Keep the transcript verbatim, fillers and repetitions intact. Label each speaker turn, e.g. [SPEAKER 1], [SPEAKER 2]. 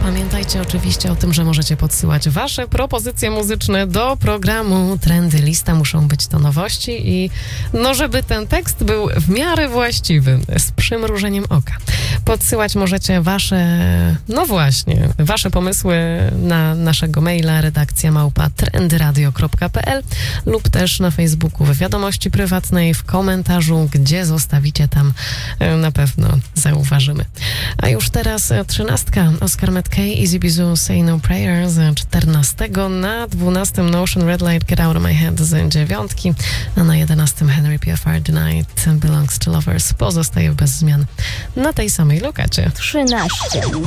[SPEAKER 1] Pamiętajcie oczywiście o tym, że możecie podsyłać wasze propozycje muzyczne do programu Trendy Lista. Muszą być to nowości i no, żeby ten tekst był w miarę właściwy, z przymrużeniem oka. Podsyłać możecie wasze, no właśnie, wasze pomysły na naszego maila redakcja małpa trendyradio kropka p l lub też na Facebooku w wiadomości prywatnej, w komentarzu, gdzie zostawicie, tam na pewno zauważymy. A już teraz trzynastka, Oscar McKay, Easy Bizu, Say No Prayer z czternastego, na dwunastym Notion, Red Light, Get Out of My Head z dziewiątki, a na jedenastym Henry P F R, The Night Belongs to Lovers pozostaje bez zmian na tej samej lokacie.
[SPEAKER 2] trzynaście.